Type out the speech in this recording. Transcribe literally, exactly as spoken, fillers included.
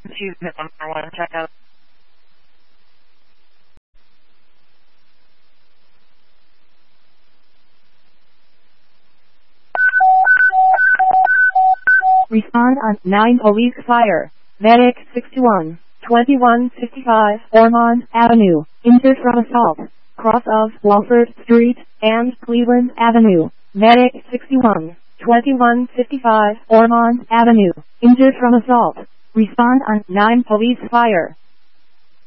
Excuse me, I want to check out. Respond on nine Police Fire. Medic sixty-one, twenty-one fifty-five Ormond Avenue, injured from assault, cross of Walford Street and Cleveland Avenue. Medic sixty-one, twenty-one fifty-five Ormond Avenue, injured from assault. Respond on nine Police Fire.